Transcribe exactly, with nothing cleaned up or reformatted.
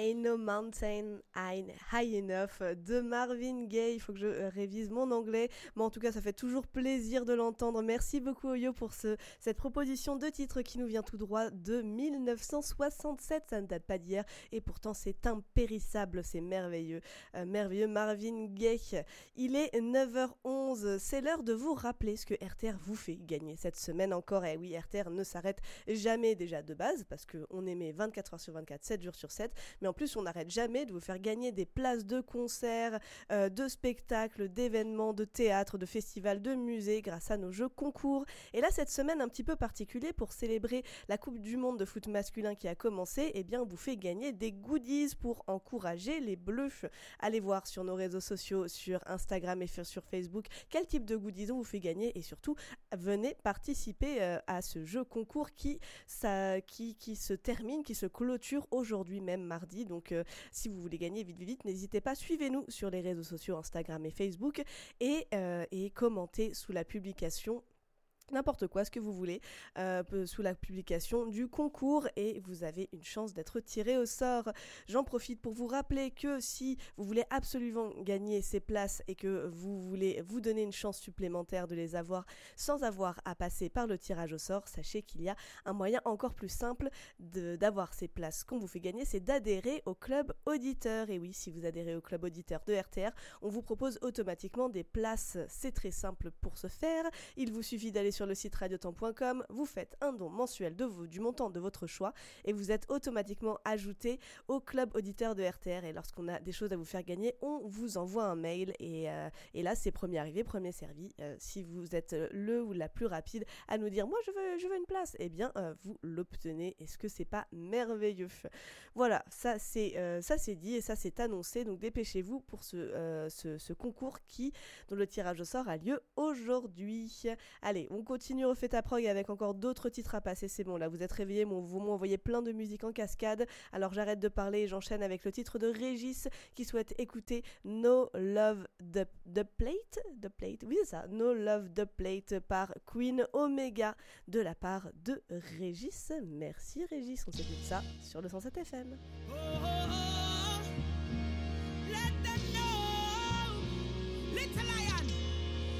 Ain't No Mountain High Enough de Marvin Gaye. Il faut que je euh, révise mon anglais, mais en tout cas ça fait toujours plaisir de l'entendre. Merci beaucoup Oyo pour ce, cette proposition de titre qui nous vient tout droit de dix-neuf cent soixante-sept. Ça ne date pas d'hier et pourtant c'est impérissable, c'est merveilleux. Euh, merveilleux Marvin Gaye. Il est neuf heures onze, c'est l'heure de vous rappeler ce que R T R vous fait gagner cette semaine encore. Et oui, R T R ne s'arrête jamais déjà de base parce qu'on émet vingt-quatre heures sur vingt-quatre, sept jours sur sept, mais en plus on n'arrête jamais de vous faire gagner des places de concerts, euh, de spectacles, d'événements, de théâtre, de festivals, de musées grâce à nos jeux concours. Et là cette semaine un petit peu particulier pour célébrer la Coupe du Monde de foot masculin qui a commencé, eh bien on vous fait gagner des goodies pour encourager les Bleus. Allez voir sur nos réseaux sociaux, sur Instagram et sur Facebook quel type de goodies on vous fait gagner et surtout venez participer euh, à ce jeu concours qui, ça, qui, qui se termine, qui se clôture aujourd'hui même mardi. Donc euh, si vous voulez gagner vite vite vite, n'hésitez pas, suivez-nous sur les réseaux sociaux Instagram et Facebook et, euh, et commentez sous la publication n'importe quoi, ce que vous voulez, euh, sous la publication du concours et vous avez une chance d'être tiré au sort. J'en profite pour vous rappeler que si vous voulez absolument gagner ces places et que vous voulez vous donner une chance supplémentaire de les avoir sans avoir à passer par le tirage au sort, sachez qu'il y a un moyen encore plus simple de, d'avoir ces places qu'on vous fait gagner, c'est d'adhérer au club auditeur. Et oui, si vous adhérez au club auditeur de R T R, on vous propose automatiquement des places. C'est très simple pour ce faire. Il vous suffit d'aller sur le site radiotemps point com, vous faites un don mensuel de vous, du montant de votre choix et vous êtes automatiquement ajouté au club auditeur de R T R et lorsqu'on a des choses à vous faire gagner, on vous envoie un mail et, euh, et là c'est premier arrivé, premier servi. Euh, si vous êtes le ou la plus rapide à nous dire moi je veux, je veux une place, eh bien euh, vous l'obtenez. Est-ce que c'est pas merveilleux? Voilà, ça c'est, euh, ça c'est dit et ça c'est annoncé, donc dépêchez-vous pour ce, euh, ce, ce concours qui, dont le tirage au sort a lieu aujourd'hui. Allez, on continue, refait ta prog avec encore d'autres titres à passer, c'est bon, là vous êtes réveillés, vous m'envoyez plein de musique en cascade, alors j'arrête de parler et j'enchaîne avec le titre de Régis qui souhaite écouter No Love The, the Plate, The Plate, oui c'est ça, No Love The Plate par Queen Omega de la part de Régis. Merci Régis, on s'écoute ça sur le cent sept F M. Oh, oh, oh. Let them know, little